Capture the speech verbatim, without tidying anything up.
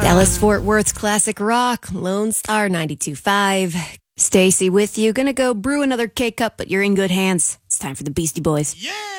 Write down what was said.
Dallas Fort Worth's classic rock, Lone Star ninety-two point five. Stacy with you. Gonna go brew another K-Cup, but you're in good hands. It's time for the Beastie Boys. Yeah!